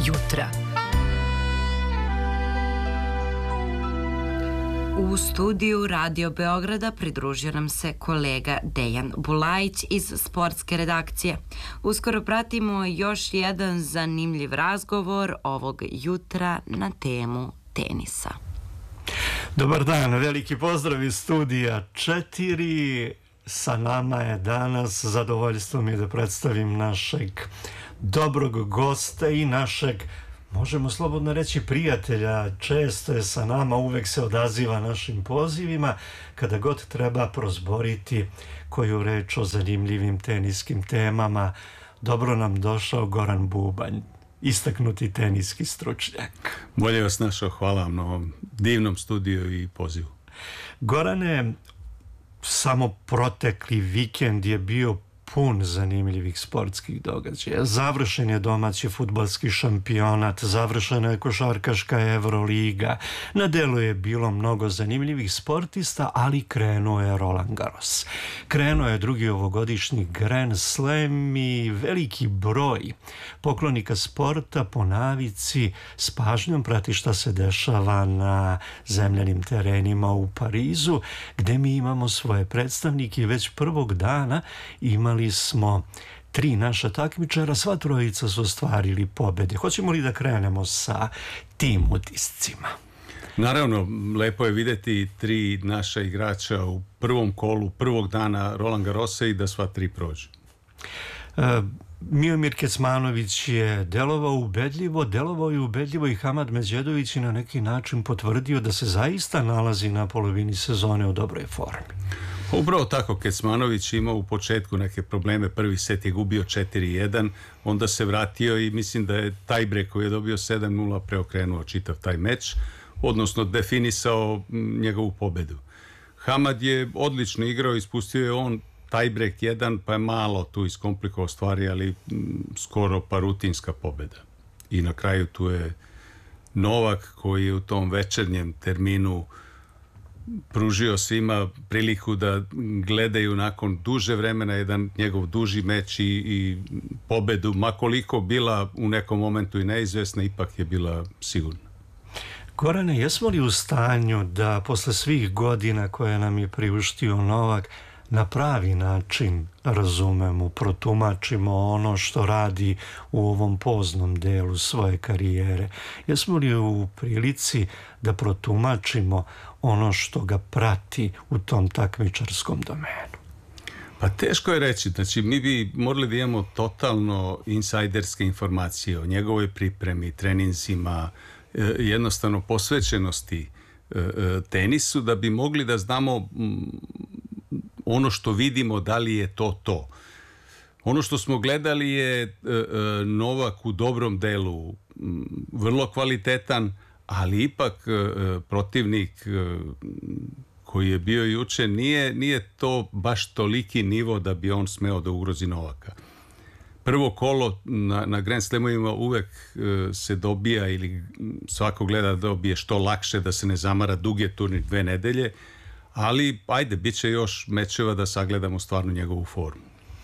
jutra. U studiju Radio Beograda pridružio nam se kolega Dejan Bulajić iz sportske redakcije. Uskoro pratimo još jedan zanimljiv razgovor ovog jutra na temu tenisa. Dobar dan, veliki pozdrav iz studija 4. Sa nama je danas, zadovoljstvo mi je da predstavim našeg dobrog gosta i našeg, možemo slobodno reći, prijatelja. Često je sa nama, uvek se odaziva našim pozivima kada god treba prozboriti koju reč o zanimljivim teniskim temama. Dobro nam došao Goran Bubanj, istaknuti teniski stručnjak. Bolje vas našao, hvala vam na ovom divnom studiju i pozivu. Gorane, samo protekli vikend je bio pun zanimljivih sportskih događaja. Završen je domaći fudbalski šampionat, završena je košarkaška Euroliga, na delu je bilo mnogo zanimljivih sportista, ali krenuo je Roland Garros. Krenuo je drugi ovogodišnji Grand Slam i veliki broj poklonika sporta po navici s pažnjom prati šta se dešava na zemljanim terenima u Parizu, gde mi imamo svoje predstavnike i već prvog dana imali smo 3 naša takmičara, sva trojica su ostvarili pobede. Hoćemo li da krenemo sa tim utiscima? Naravno, lepo je vidjeti 3 naša igrača u prvom kolu, prvog dana Roland Garrosa i da sva 3 prođu. Miomir Kecmanović je delovao je ubedljivo i Hamad Medžedović je na neki način potvrdio da se zaista nalazi na polovini sezone u dobroj formi. Upravo tako, Kecmanović imao u početku neke probleme, prvi set je gubio 4-1, onda se vratio i mislim da je tiebreak koji je dobio 7-0 preokrenuo čitav taj meč, odnosno definisao njegovu pobedu. Hamad je odlično igrao, ispustio je on tiebreak 1, pa je malo tu iskomplikovao stvari, ali skoro pa rutinska pobeda. I na kraju tu je Novak koji je u tom večernjem terminu pružio svima priliku da gledaju nakon duže vremena jedan njegov duži meč i pobedu, makoliko bila u nekom momentu i neizvesna, ipak je bila sigurna. Gorane, jesmo li u stanju da posle svih godina koje nam je priuštio Novak na pravi način razumemo, protumačimo ono što radi u ovom poznom delu svoje karijere? Jesmo li u prilici da protumačimo ono što ga prati u tom takmičarskom domenu? Pa teško je reći, znači mi bi morali da imamo totalno insajderske informacije o njegovoj pripremi, treninzima, jednostavno posvećenosti tenisu, da bi mogli da znamo ono što vidimo, da li je to. Ono što smo gledali je Novak u dobrom delu, vrlo kvalitetan, ali ipak protivnik koji je bio juče nije to baš toliki nivo da bi on smeo da ugrozi Novaka. Prvo kolo na Grand Slamovima uvek se dobija, ili svako gleda da dobije što lakše, da se ne zamara, dug je turnir 2 nedelje, ali ajde, bit će još mečeva da sagledamo stvarno njegovu formu.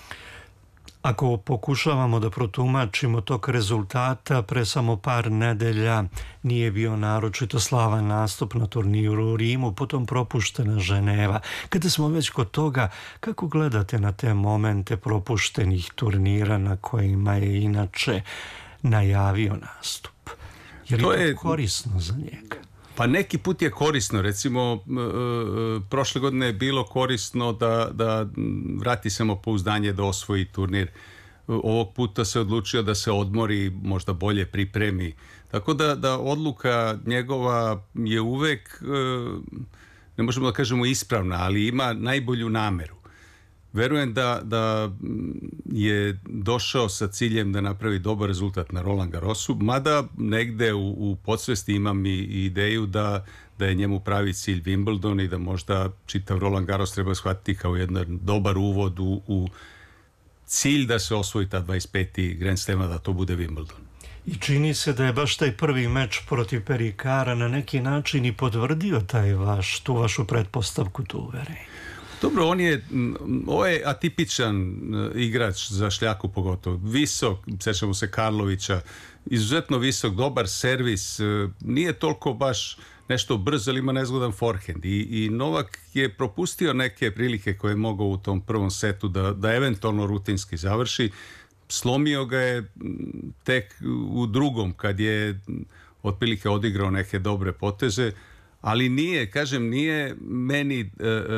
Ako pokušavamo da protumačimo tok rezultata, pre samo par nedelja nije bio naročito slavan nastup na turniru u Rimu, potom propuštena Ženeva. Kada smo već kod toga, kako gledate na te momente propuštenih turnira na kojima je inače najavio nastup? Je li to korisno za njega? Pa neki put je korisno, recimo prošle godine je bilo korisno da vrati samopouzdanje, da osvoji turnir. Ovog puta se odlučio da se odmori, možda bolje pripremi. Tako da odluka njegova je uvek, ne možemo da kažemo ispravna, ali ima najbolju nameru. Verujem da je došao sa ciljem da napravi dobar rezultat na Roland Garrosu, mada negde u podsvesti imam i ideju da je njemu pravi cilj Wimbledon i da možda čitav Roland Garros treba shvatiti kao jedan dobar uvod u cilj da se osvoji ta 25. Grand Slema, da to bude Wimbledon. I čini se da je baš taj prvi meč protiv Perikara na neki način i potvrdio tu vašu pretpostavku, tu uverenje. Dobro, ovo je atipičan igrač za šljaku pogotovo. Visok, sećamo se Karlovića, izuzetno visok, dobar servis, nije toliko baš nešto brzo, ali ima nezgodan forehand. I Novak je propustio neke prilike koje je mogao u tom prvom setu da eventualno rutinski završi. Slomio ga je tek u drugom, kad je otprilike odigrao neke dobre poteze, ali nije meni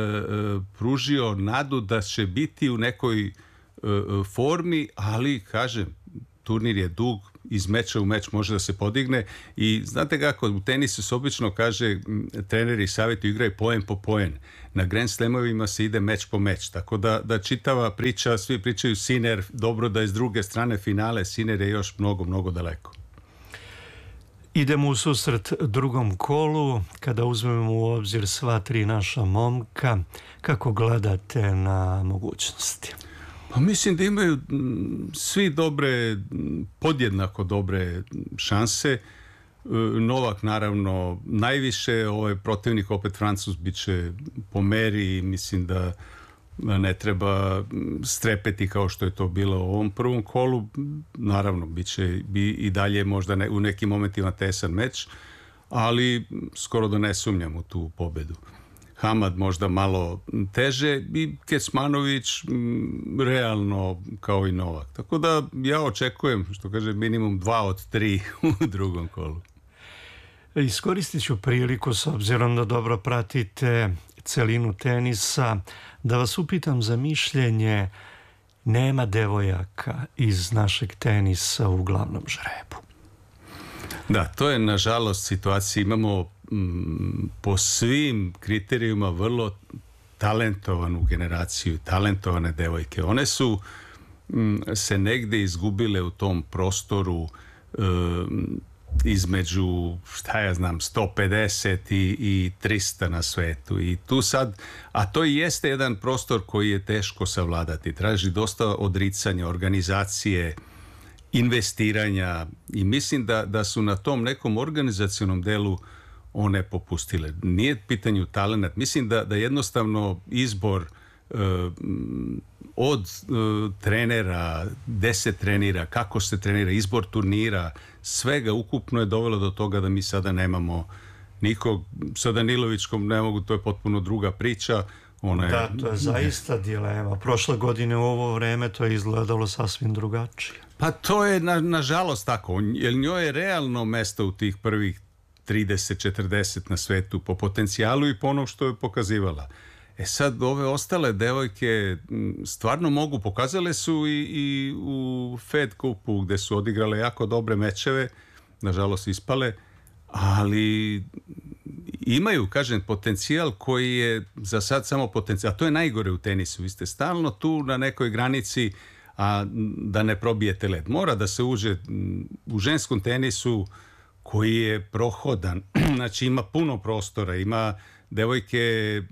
pružio nadu da će biti u nekoj formi, ali kažem, turnir je dug, iz meča u meč može da se podigne i znate kako, u tenisu se obično kaže, treneri savjetuju igraju poen po poen. Na Grand Slamovima se ide meč po meč, tako da čitava priča, svi pričaju Sinner, dobro da je s druge strane finale, Sinner je još mnogo, mnogo daleko. Idemo u susret drugom kolu, kada uzmemo u obzir sva tri naša momka, kako gledate na mogućnosti? Pa mislim da imaju svi podjednako dobre šanse. Novak naravno najviše, ovaj protivnik opet Francuz bit će po meri i mislim da ne treba strepeti kao što je to bilo u ovom prvom kolu. Naravno, bit će i dalje možda u nekim momentima tesan meč, ali skoro da ne sumnjam u tu pobedu. Hamad možda malo teže i Kecmanović realno kao i Novak. Tako da ja očekujem, što kaže, minimum 2 od 3 u drugom kolu. Iskoristit ću priliku, s obzirom da dobro pratite celinu tenisa, da vas upitam za mišljenje. Nema devojaka iz našeg tenisa u glavnom žrebu. Da, to je nažalost situacija. Imamo po svim kriterijima vrlo talentovanu generaciju, talentovane devojke. One su se negde izgubile u tom prostoru između, 150 i 300 na svetu. I tu sad, a to i jeste jedan prostor koji je teško savladati. Traži dosta odricanja, organizacije, investiranja i mislim da su na tom nekom organizacionom delu one popustile. Nije pitanju talenat. Mislim da jednostavno izbor od trenera, 10 trenira, kako se trenira, izbor turnira, svega ukupno je dovelo do toga da mi sada nemamo nikog. Sa Danilovićkom ne mogu, to je potpuno druga priča. Da, to je zaista dilema. Prošle godine u ovo vreme to je izgledalo sasvim drugačije. Pa to je nažalost tako, jer njoj je realno mesto u tih prvih 30-40 na svetu po potencijalu i po onom što je pokazivala. Sad ove ostale devojke stvarno mogu, pokazale su i u Fed Cupu gde su odigrale jako dobre mečeve, nažalost ispale, ali imaju, kažem, potencijal koji je za sad samo potencijal, a to je najgore u tenisu. Vi ste stalno tu na nekoj granici, a da ne probijete led. Mora da se uđe u ženskom tenisu koji je prohodan, znači ima puno prostora, ima devojke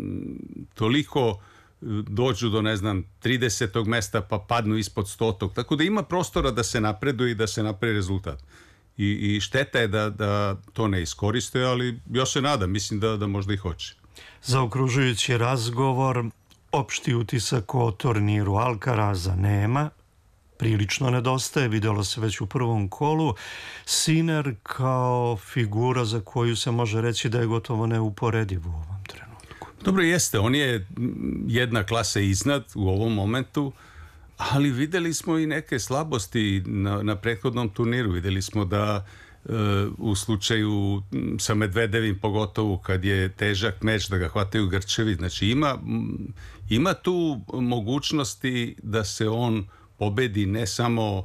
toliko dođu do 30. mesta pa padnu ispod 100. Tako da ima prostora da se napreduje i da se napravi rezultat. I šteta je da to ne iskoriste, ali ja se nadam, mislim da možda i hoće. Zaokružujući razgovor, opšti utisak o turniru Alcaraza nema, prilično nedostaje, vidjelo se već u prvom kolu. Sinner kao figura za koju se može reći da je gotovo neuporediv u ovom trenutku. Dobro, jeste, on je jedna klasa iznad u ovom momentu, ali vidjeli smo i neke slabosti na prethodnom turniru. Vidjeli smo da u slučaju sa Medvedevim, pogotovo kad je težak meč, da ga hvataju grčevi. Znači ima tu mogućnosti da se on pobedi, ne samo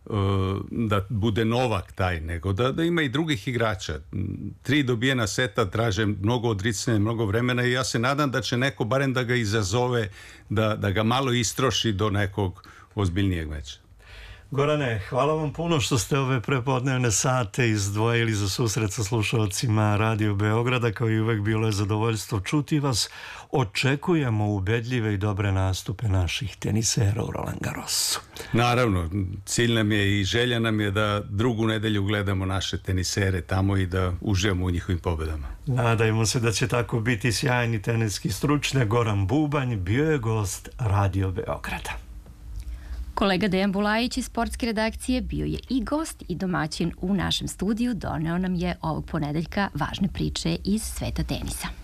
da bude Novak taj, nego da ima i drugih igrača. 3 dobijena seta traže mnogo odricanja, mnogo vremena i ja se nadam da će neko barem da ga izazove, da ga malo istroši do nekog ozbiljnijeg meča. Gorane, hvala vam puno što ste ove prepodnevne sate izdvojili za susret sa slušalcima Radio Beograda. Kao i uvek bilo je zadovoljstvo čuti vas. Očekujemo ubedljive i dobre nastupe naših tenisera u Roland Garrosu. Naravno, cilj nam je i želja nam je da drugu nedelju gledamo naše tenisere tamo i da uživamo u njihovim pobedama. Nadajmo se da će tako biti. Sjajni teniski stručnjak Goran Bubanj bio je gost Radio Beograda. Kolega Dejan Bulajić iz sportske redakcije bio je i gost i domaćin u našem studiju. Doneo nam je ovog ponedeljka važne priče iz sveta tenisa.